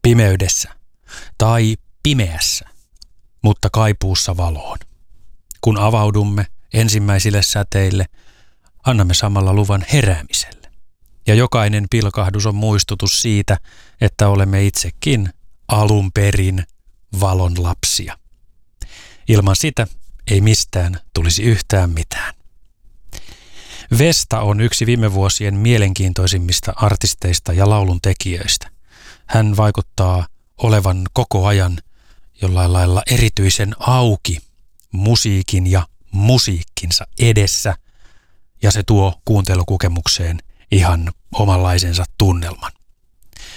Pimeydessä tai pimeässä, mutta kaipuussa valoon. Kun avaudumme ensimmäisille säteille, annamme samalla luvan heräämiselle. Ja jokainen pilkahdus on muistutus siitä, että olemme itsekin alun perin valon lapsia. Ilman sitä ei mistään tulisi yhtään mitään. Vesta on yksi viime vuosien mielenkiintoisimmista artisteista ja laulun tekijöistä. Hän vaikuttaa olevan koko ajan jollain lailla erityisen auki musiikin ja musiikkinsa edessä, ja se tuo kuuntelukokemukseen ihan omanlaisensa tunnelman.